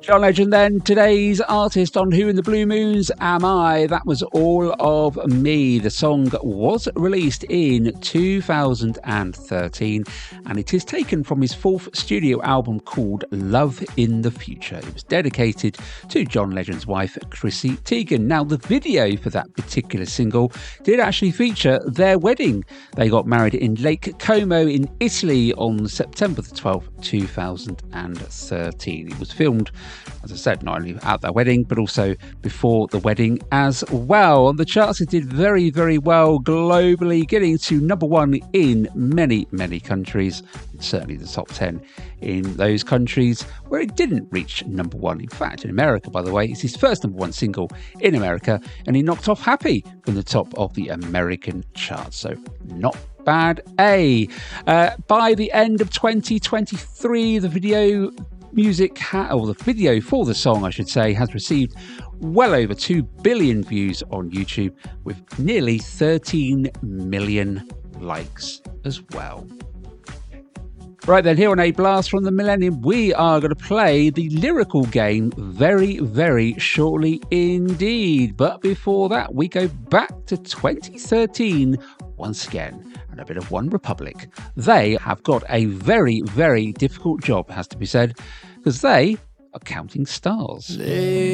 John Legend then, today's artist on Who in the Blue Moons Am I? That was All of Me. The song was released in 2013 and it is taken from his fourth studio album called Love in the Future. It was dedicated to John Legend's wife, Chrissy Teigen. Now, the video for that particular single did actually feature their wedding. They got married in Lake Como in Italy on September the 12th, 2013. It was filmed, as I said, not only at their wedding, but also before the wedding as well. On the charts, it did very, very well globally, getting to number one in many, many countries, certainly the top 10 in those countries where it didn't reach number one. In fact, in America, by the way, it's his first number one single in America, and he knocked off Happy from the top of the American charts. So not bad. By the end of 2023, the video for the song, I should say, has received well over 2 billion views on YouTube with nearly 13 million likes as well. Right then, here on A Blast from the Millennium, we are going to play the lyrical game very, very shortly indeed. But before that, we go back to 2013 once again, and a bit of One Republic. They have got a very, very difficult job, has to be said, because they are counting stars.